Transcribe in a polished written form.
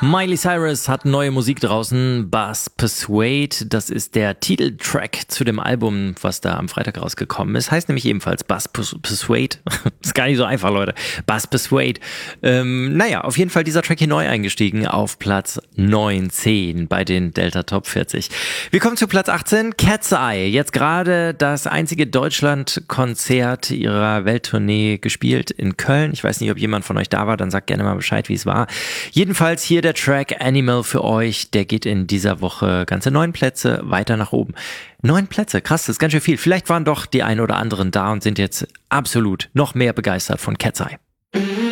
Miley Cyrus hat neue Musik draußen, Buzz Persuade, das ist der Titeltrack zu dem Album, was da am Freitag rausgekommen ist, heißt nämlich ebenfalls Buzz Persuade, ist gar nicht so einfach, Leute, Buzz Persuade. Auf jeden Fall dieser Track hier neu eingestiegen auf Platz 19 bei den Delta Top 40. Wir kommen zu Platz 18, Cat's Eye, jetzt gerade das einzige Deutschland-Konzert ihrer Welttournee gespielt in Köln. Ich weiß nicht, ob jemand von euch da war, dann sagt gerne mal Bescheid, wie es war. Jedenfalls hier der Track Animal für euch, der geht in dieser Woche ganze 9 Plätze weiter nach oben. 9 Plätze, krass, das ist ganz schön viel. Vielleicht waren doch die ein oder anderen da und sind jetzt absolut noch mehr begeistert von Cat's Eye.